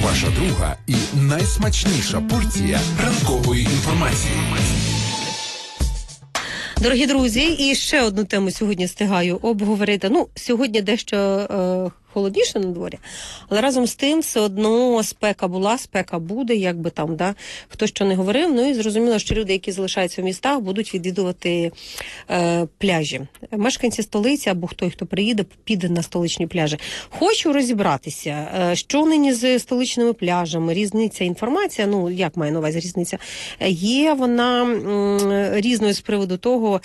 Ваша друга і найсмачніша порція ранкової інформації. Дорогі друзі, і ще одну тему сьогодні встигаю обговорити. Сьогодні дещо холодніше на дворі, але разом з тим все одно спека була, спека буде, як би там, хто що не говорив. І зрозуміло, що люди, які залишаються в містах, будуть відвідувати пляжі. Мешканці столиці або хто приїде, піде на столичні пляжі. Хочу розібратися, що нині з столичними пляжами, різниця, інформація, як маю на увазі різниця, є вона різною з приводу того,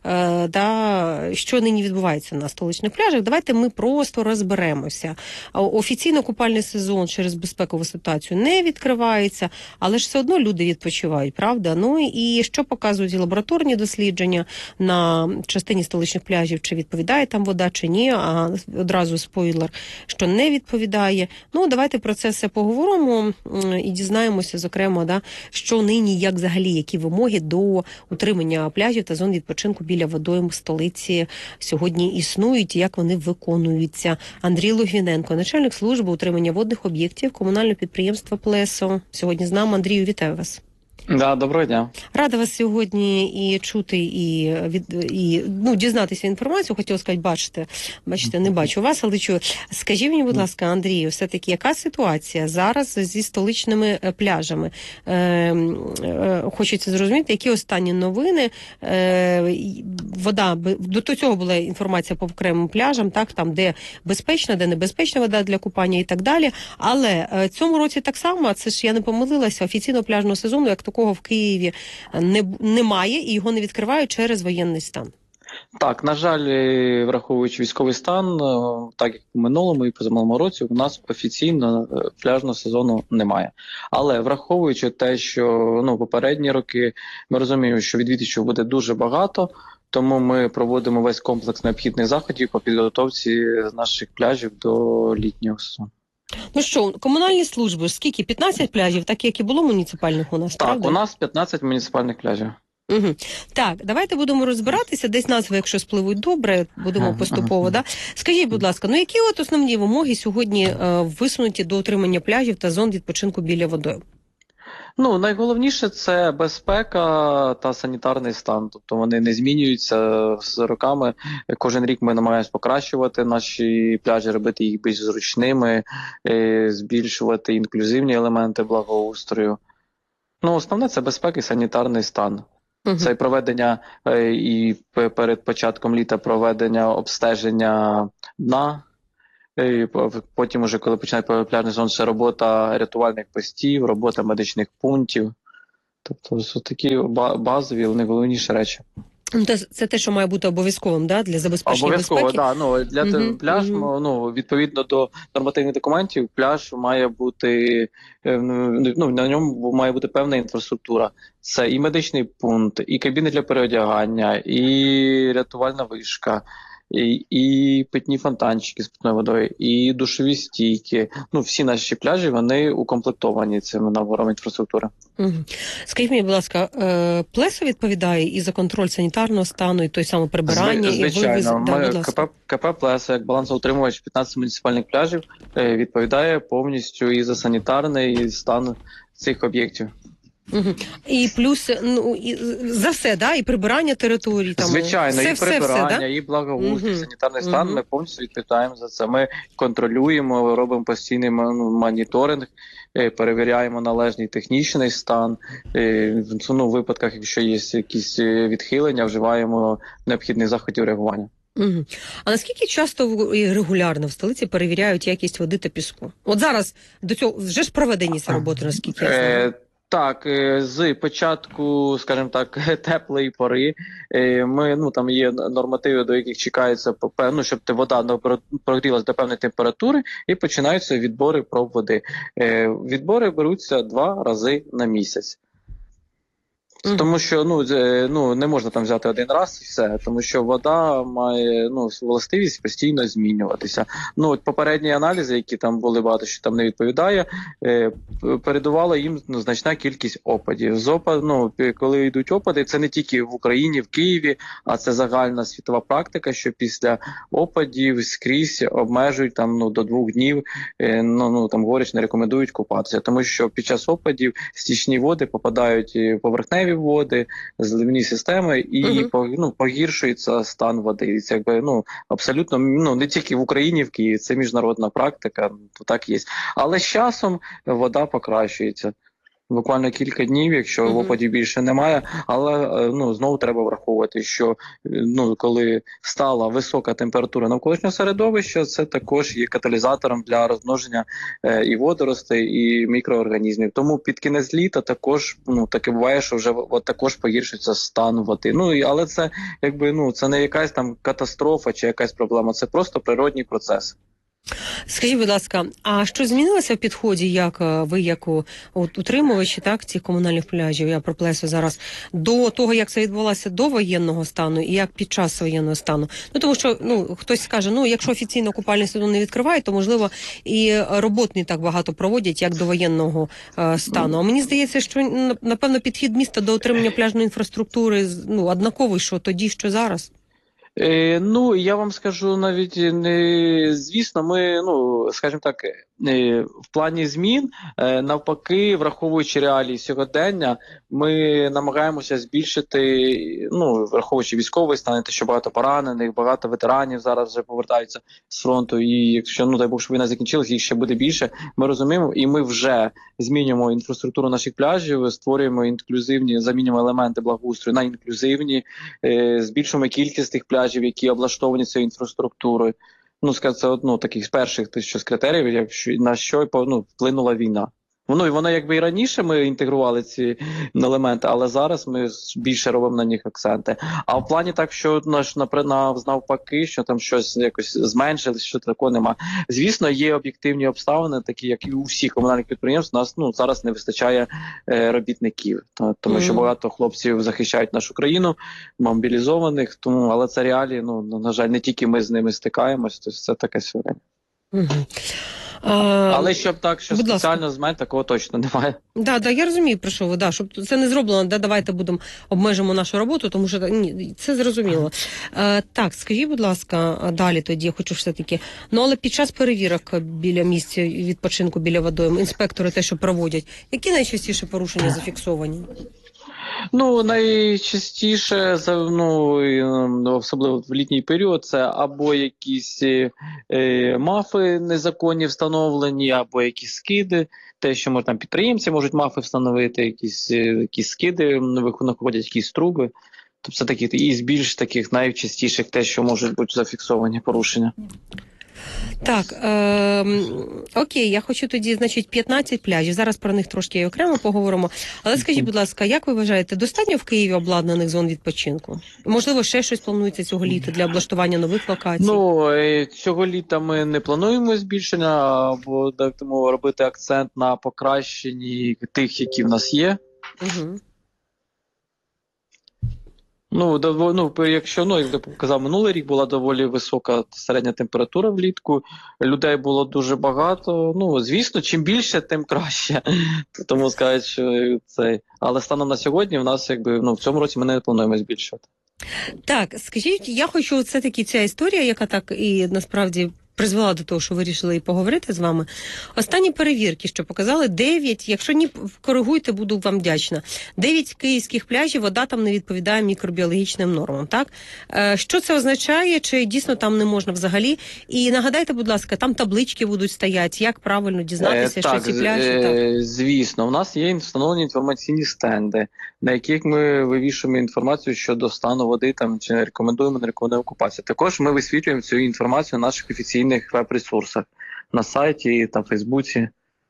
що нині відбувається на столичних пляжах. Давайте ми просто розберемо. Офіційно купальний сезон через безпекову ситуацію не відкривається, але ж все одно люди відпочивають, правда? І що показують і лабораторні дослідження на частині столичних пляжів, чи відповідає там вода, чи ні, а одразу спойлер, що не відповідає. Давайте про це все поговоримо і дізнаємося, зокрема, що нині, як взагалі, які вимоги до утримання пляжів та зон відпочинку біля водойм столиці сьогодні існують, і як вони виконуються. Андрій Логвиненко, начальник служби утримання водних об'єктів комунального підприємства «Плесо». Сьогодні з нами. Андрію, вітаю вас. Доброго дня. Рада вас сьогодні і чути, і дізнатися інформацію. Хотіла сказати, бачите, не бачу вас, але чую. Скажіть мені, будь ласка, Андрію, все-таки яка ситуація зараз зі столичними пляжами? Хочеться зрозуміти, які останні новини. Вода, до цього була інформація по окремим пляжам, там, де безпечна, де небезпечна вода для купання і так далі. Але цьому році так само, це ж я не помилилася, офіційного пляжного сезону, як такого в Києві немає, і його не відкривають через воєнний стан. Так, на жаль, враховуючи військовий стан, так як у минулому і позаминулому році, у нас офіційно пляжного сезону немає. Але враховуючи те, що попередні роки, ми розуміємо, що відвідувачів буде дуже багато, тому ми проводимо весь комплекс необхідних заходів по підготовці наших пляжів до літнього сезону. Комунальні служби, скільки? 15 пляжів, так як і було муніципальних у нас, так, правда? У нас 15 муніципальних пляжів. Угу. Так, давайте будемо розбиратися, десь назви, якщо спливуть добре, будемо поступово. Скажіть, будь ласка, які основні вимоги сьогодні висунуті до утримання пляжів та зон відпочинку біля водою? Найголовніше – це безпека та санітарний стан. Тобто вони не змінюються з роками. Кожен рік ми намагаємося покращувати наші пляжі, робити їх більш зручними, збільшувати інклюзивні елементи благоустрою. Основне – це безпека і санітарний стан. Це проведення і перед початком літа проведення обстеження дна. І потім, уже коли починає пляжний сезон, це робота рятувальних постів, робота медичних пунктів. Тобто такі базові, найголовніші речі. Це те, що має бути обов'язковим, для забезпечення безпеки? Обов'язково, для пляж, відповідно до нормативних документів, пляж має бути, на ньому має бути певна інфраструктура. Це і медичний пункт, і кабіни для переодягання, і рятувальна вишка, і питні фонтанчики з питною водою, і душові стійки. Всі наші пляжі, вони укомплектовані цим набором інфраструктури. Скажіть мені, будь ласка, Плесо відповідає і за контроль санітарного стану, і той саме прибирання, звичайно, КП Плесо, як балансоутримувач 15 муніципальних пляжів, відповідає повністю і за санітарний стан цих об'єктів. І плюс і за все, і прибирання територій. Звичайно, і прибирання, і благоустрій, санітарний стан, ми повністю відповідаємо за це. Ми контролюємо, робимо постійний моніторинг, перевіряємо належний технічний стан. В випадках, якщо є якісь відхилення, вживаємо необхідних заходів реагування. А наскільки часто і регулярно в столиці перевіряють якість води та піску? От зараз до цього вже ж проведені ці роботи, наскільки я знаю. Так, з початку, скажімо так, теплої пори, там є нормативи, до яких чекається, щоб вода прогрілася до певної температури, і починаються відбори проб води. Відбори беруться 2 рази на місяць. Тому що не можна там взяти один раз і все, тому що вода має властивість постійно змінюватися. От попередні аналізи, які там були, багато що там не відповідає, передувала їм значна кількість опадів. Коли йдуть опади, це не тільки в Україні, в Києві, а це загальна світова практика, що після опадів скрізь обмежують там до 2 днів. Там говорять, не рекомендують купатися, тому що під час опадів стічні води попадають в поверхневі води, зливні системи і погіршується стан води. І це абсолютно не тільки в Україні, в Києві, це міжнародна практика, то так є. Але з часом вода покращується. Буквально кілька днів, якщо опадів більше немає, але знову треба враховувати, що коли стала висока температура навколишнього середовища, це також є каталізатором для розмноження і водоростей, і мікроорганізмів. Тому під кінець літа також таке буває, що вже також погіршується стан води. Але це це не якась там катастрофа чи якась проблема, це просто природній процес. Скажіть, будь ласка, а що змінилося в підході, як ви, як утримувачі цих комунальних пляжів, я про Плесо зараз, до того, як це відбувалося до воєнного стану і як під час воєнного стану? Тому що, хтось скаже, якщо офіційно купальний сезон не відкривають, то, можливо, і робот не так багато проводять, як до воєнного стану. А мені здається, що, напевно, підхід міста до отримання пляжної інфраструктури, однаковий, що тоді, що зараз. Я вам скажу навіть звісно, ми, скажімо так, в плані змін, навпаки, враховуючи реалії сьогодення, ми намагаємося збільшити, враховуючи військовий стан, те, що багато поранених, багато ветеранів зараз вже повертаються з фронту, і якщо, дай Бог, щоб війна закінчилась, їх ще буде більше, ми розуміємо, і ми вже змінюємо інфраструктуру наших пляжів, створюємо інклюзивні, замінюємо елементи благоустрою на інклюзивні, збільшуємо кількість тих пляжів, які облаштовані цією інфраструктурою. Це одно таких з перших критеріїв, на що вплинула війна. Воно якби і раніше ми інтегрували ці елементи, але зараз ми більше робимо на них акценти. А в плані так, що навпаки, що там щось якось зменшилось, що такого нема. Звісно, є об'єктивні обставини, такі як і у всіх комунальних підприємств, у нас зараз не вистачає робітників, тому що багато хлопців захищають нашу країну, мобілізованих, але це реалії, на жаль, не тільки ми з ними стикаємось, то це таке сьогодні. Але щоб так, що спеціально з мене, такого точно немає. Да, я розумію, про що ви, щоб це не зроблено, давайте обмежимо нашу роботу, тому що це зрозуміло. Так, скажіть, будь ласка, далі тоді, я хочу все-таки, але під час перевірок біля місця відпочинку, біля водойм, інспектори те, що проводять, які найчастіше порушення зафіксовані? Найчастіше, особливо в літній період, це або якісь мафи незаконні встановлені, або якісь скиди, те, що там підприємці можуть мафи встановити, якісь скиди, знаходять якісь труби. Тобто це такі, і з більш таких найчастіших те, що можуть бути зафіксовані порушення. Так, окей, я хочу тоді, 15 пляжів. Зараз про них трошки окремо поговоримо. Але скажіть, будь ласка, як ви вважаєте, достатньо в Києві обладнаних зон відпочинку? Можливо, ще щось планується цього літа для облаштування нових локацій? Цього літа ми не плануємо збільшення, або робити акцент на покращенні тих, які в нас є. Угу. Якщо, як я показав, минулий рік була доволі висока середня температура влітку, людей було дуже багато, звісно, чим більше, тим краще, тому сказати, що це, але станом на сьогодні в нас, в цьому році ми не плануємо збільшувати. Так, скажіть, я хочу, все-таки ця історія, яка так і насправді призвела до того, що вирішили і поговорити з вами. Останні перевірки, що показали 9, якщо ні, коригуйте, буду вам вдячна. 9 київських пляжів, вода там не відповідає мікробіологічним нормам, так? Що це означає? Чи дійсно там не можна взагалі? І нагадайте, будь ласка, там таблички будуть стояти, як правильно дізнатися, що ці пляжі? Звісно, у нас є встановлені інформаційні стенди, на яких ми вивішуємо інформацію щодо стану води, чи рекомендуємо, не рекомендуємо купатися. Також ми висвітлюємо цю інформацію на наших офіційних веб-ресурсах, на сайті та Фейсбуці.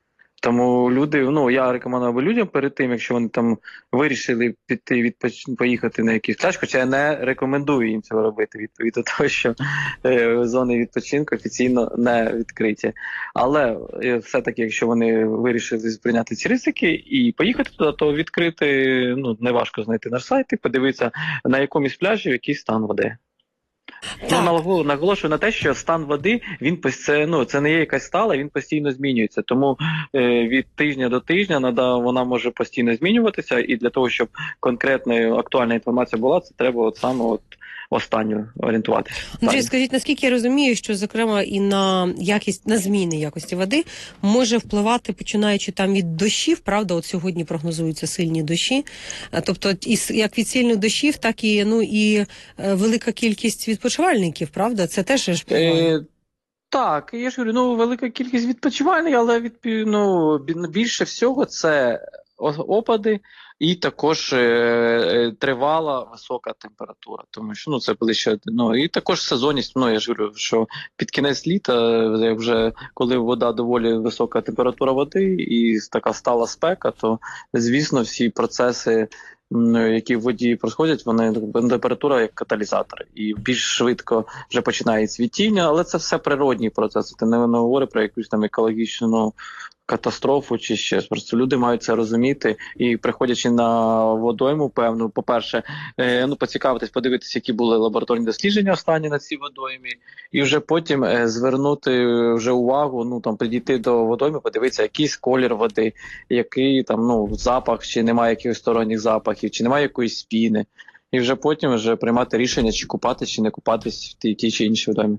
Тому люди, ну я рекомендував би людям перед тим, якщо вони там вирішили піти поїхати на якийсь пляж, хоча я не рекомендую їм цього робити відповідно до того, що зони відпочинку офіційно не відкриті. Але все-таки, якщо вони вирішили сприйняти ці ризики і поїхати туди, то відкрити, ну неважко знайти наш сайт і подивитися на якомусь пляжі, який стан води. Ну, наголошую на те, що стан води, це не є якась стала, він постійно змінюється. Тому від тижня до тижня вона може постійно змінюватися, і для того, щоб конкретна актуальна інформація була, це треба саме останню орієнтуватися. Андрій, скажіть, наскільки я розумію, що, зокрема, і на зміни якості води може впливати, починаючи там від дощів, правда, от сьогодні прогнозуються сильні дощі, тобто як від сильних дощів, так і велика кількість відпочивальників, правда? Це теж впливає. Так, я ж говорю, велика кількість відпочивальників, але більше всього це опади і також тривала висока температура, тому що це ближче, і також сезонність. Я ж говорю, що під кінець літа, вже коли вода доволі висока температура води і така стала спека, то звісно всі процеси, які в воді проходять, температура як каталізатор, і більш швидко вже починає цвітіння, але це все природні процеси. Це не говорить про якусь там екологічну катастрофу чи щось. Просто люди мають це розуміти і, приходячи на водойму, певно, по-перше, поцікавитись, подивитися, які були лабораторні дослідження останні на цій водоймі, і вже потім звернути вже увагу, підійти до водойми, подивитися, якийсь колір води, який там, запах, чи немає якихось сторонніх запахів, чи немає якоїсь піни. І вже потім приймати рішення, чи купатись, чи не купатись в тій чи іншій водоймі.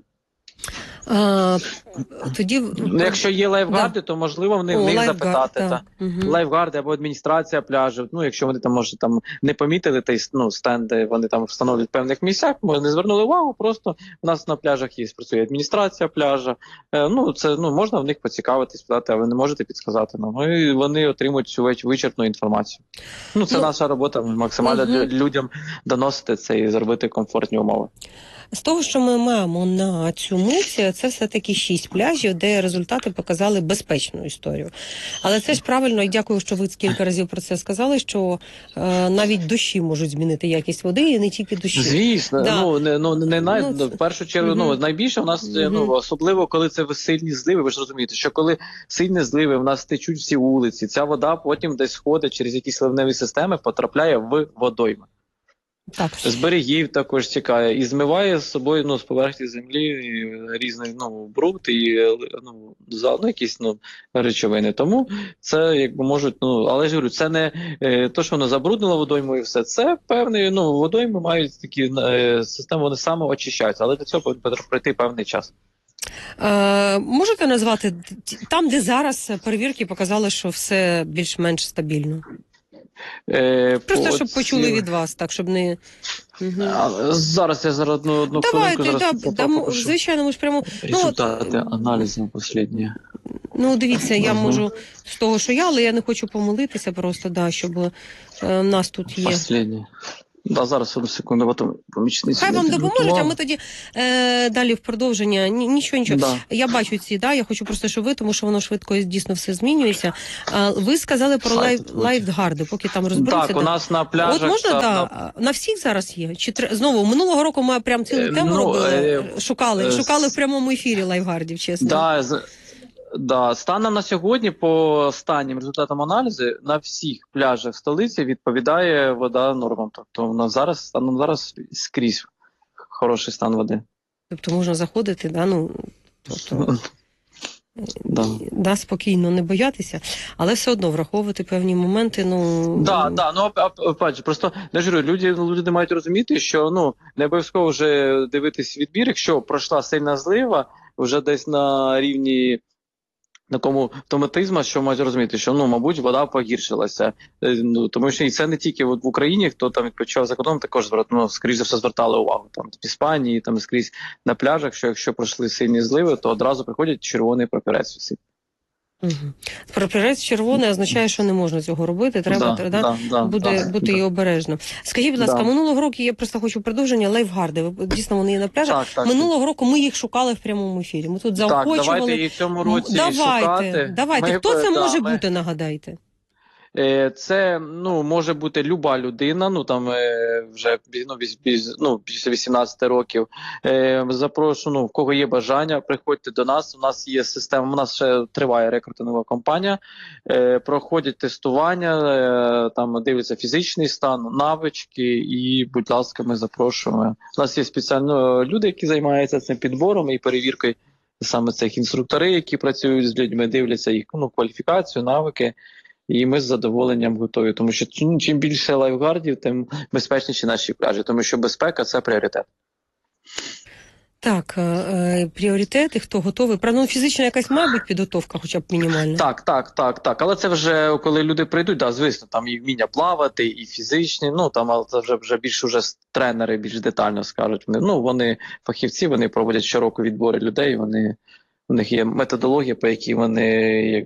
Тоді... Якщо є лайфгарди, то можливо в них запитати. Лайфгарди або адміністрація пляжу. Якщо вони там, може, не помітили стенди, вони там встановлюють в певних місцях, може, не звернули увагу, просто у нас на пляжах працює адміністрація пляжа. Можна в них поцікавитись, питати, а ви не можете підсказати нам. І вони отримують цю вичерпну інформацію. Це наша робота, максимально людям доносити це і зробити комфортні умови. З того, що ми маємо на цю мить, це все-таки 6 пляжів, де результати показали безпечну історію. Але це ж правильно, і дякую, що ви кілька разів про це сказали, що навіть дощі можуть змінити якість води, і не тільки дощі. Звісно, в першу чергу, найбільше у нас, особливо, коли це сильні зливи, ви ж розумієте, що коли сильні зливи, в нас течуть всі вулиці, ця вода потім десь ходить через якісь ливневі системи, потрапляє в водойми. Так. З берегів також тікає і змиває з собою з поверхні землі різний бруд і якісь речовини. Тому це можуть, але ж говорю, це не то, що воно забруднило водойму і все. Це певний, водойми мають такі системи, вони самоочищаються, але для цього повинен пройти певний час. Можете назвати там, де зараз перевірки показали, що все більш-менш стабільно? Просто, щоб почули від вас, так, щоб не... Зараз я одну хвилинку. Давайте, звичайно, ми ж прямо... Результати аналізу останні. Дивіться, я можу з того, що але я не хочу помилитися просто, щоб в нас тут є... Останні. Зараз, одну секунду, помічниці. Хай вам допоможуть, а ми тоді далі в продовження. Нічого. Да. Я бачу ці, я хочу просто, щоб ви, тому що воно швидко дійсно все змінюється. Ви сказали про лайфгарди, поки там розберуться. Так, у нас на пляжах... От можна, на всіх зараз є? Чи знову, минулого року ми прям цілу тему робили, шукали в прямому ефірі лайфгардів, чесно. Да, станом на сьогодні, по останнім результатам аналізу, на всіх пляжах столиці відповідає вода нормам. Тобто станом зараз скрізь хороший стан води. Тобто можна заходити, спокійно, не боятися, але все одно враховувати певні моменти, просто люди мають розуміти, що не обов'язково вже дивитись відбір, якщо пройшла сильна злива, вже десь на рівні такому автоматизму, що мають розуміти, що, мабуть, вода погіршилася. Тому що і це не тільки в Україні, хто там відпочивав за кордоном, також скрізь за все звертали увагу. Там в Іспанії, скрізь на пляжах, що якщо пройшли сильні зливи, то одразу приходять червоний прапорець. Прапорець червоний означає, що не можна цього робити, треба бути і обережно. Скажіть, будь ласка, минулого року, я просто хочу продовження, лайфгарди, дійсно вони є на пляжах. Минулого року ми їх шукали в прямому ефірі. Ми тут заохочували. Так, давайте і в цьому році шукати. Давайте. Хто це може бути, нагадайте? Це, може бути люба людина, вже після 18 років. Запрошую, в кого є бажання, приходьте до нас. У нас є система, у нас ще триває рекрутингова кампанія, проходять тестування, там дивляться фізичний стан, навички і, будь ласка, ми запрошуємо. У нас є спеціально люди, які займаються цим підбором і перевіркою саме цих інструкторів, які працюють з людьми, дивляться їх кваліфікацію, навики. І ми з задоволенням готові, тому що чим більше лайфгардів, тим безпечніші наші пляжі, тому що безпека – це пріоритет. Так, пріоритети, хто готовий. Правда, фізична якась має бути підготовка, хоча б мінімальна. Так. Але це вже, коли люди прийдуть, звісно, там і вміння плавати, і фізичні, але це вже більше тренери більш детально скажуть. Вони фахівці, вони проводять щороку відбори людей, у них є методологія, по якій вони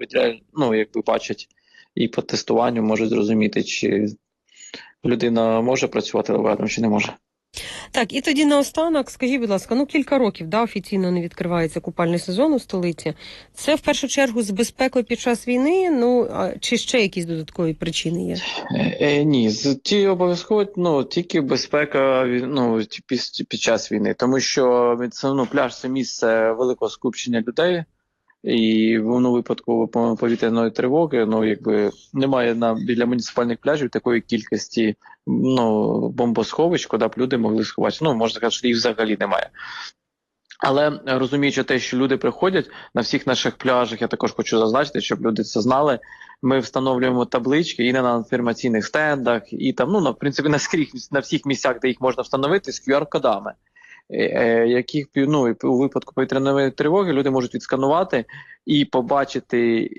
бачать і по тестуванню можуть зрозуміти, чи людина може працювати лайфгардом, чи не може. Так, і тоді наостанок, скажіть, будь ласка, кілька років офіційно не відкривається купальний сезон у столиці. Це в першу чергу з безпекою під час війни, чи ще якісь додаткові причини є? Ні, обов'язково тільки безпека під час війни, тому що пляж – це місце великого скупчення людей. І в випадку повітряної тривоги, немає біля муніципальних пляжів такої кількості бомбосховищ, куди б люди могли сховатися. Можна сказати, що їх взагалі немає. Але розуміючи те, що люди приходять на всіх наших пляжах, я також хочу зазначити, щоб люди це знали, ми встановлюємо таблички і на інформаційних стендах, і там, в принципі, на всіх місцях, де їх можна встановити, з QR-кодами. Яких у випадку повітряної тривоги люди можуть відсканувати і побачити,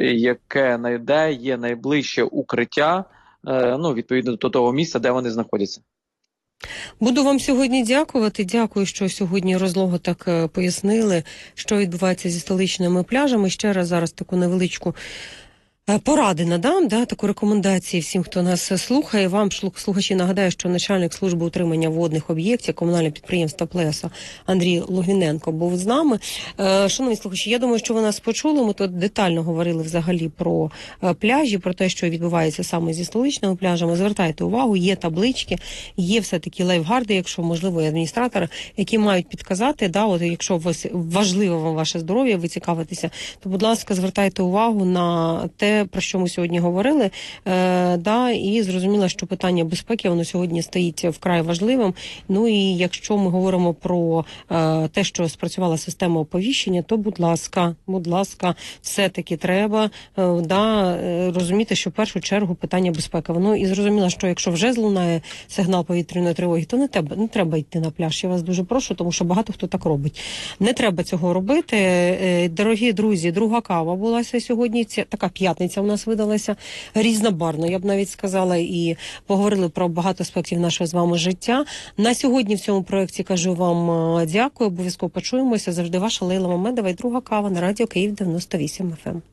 де є найближче укриття, відповідно до того місця, де вони знаходяться. Буду вам сьогодні дякувати. Дякую, що сьогодні розлого так пояснили, що відбувається зі столичними пляжами. Ще раз зараз таку невеличку поради надам, таку рекомендацію всім, хто нас слухає. Вам, слухачі, нагадаю, що начальник служби утримання водних об'єктів комунального підприємства «Плеса» Андрій Логвиненко був з нами. Шановні слухачі, я думаю, що ви нас почули. Ми тут детально говорили взагалі про пляжі, про те, що відбувається саме зі столичними пляжами. Звертайте увагу, є таблички, є все-таки лайфгарди, якщо, можливо, і адміністратори, які мають підказати, якщо важливо вам ваше здоров'я, ви цікавитеся, то, будь ласка, звертайте увагу на те, про що ми сьогодні говорили, і зрозуміло, що питання безпеки, воно сьогодні стоїть вкрай важливим. І якщо ми говоримо про те, що спрацювала система оповіщення, то, будь ласка, все-таки треба розуміти, що в першу чергу питання безпеки. Воно і зрозуміло, що якщо вже злунає сигнал повітряної тривоги, то не треба йти на пляж. Я вас дуже прошу, тому що багато хто так робить. Не треба цього робити. Дорогі друзі, друга кава була сьогодні, це така п'ятниця у нас видалася різнобарвно, я б навіть сказала, і поговорили про багато аспектів нашого з вами життя. На сьогодні в цьому проєкті кажу вам дякую, обов'язково почуємося. Завжди ваша Лейла Мамедова і друга кава на радіо Київ 98 FM.